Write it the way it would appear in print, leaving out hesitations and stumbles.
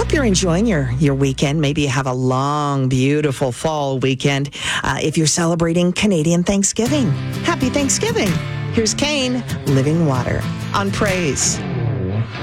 hope you're enjoying your weekend. Maybe you have a long, beautiful fall weekend. If you're celebrating Canadian Thanksgiving, happy Thanksgiving. Here's Kane, Living Water on Praise.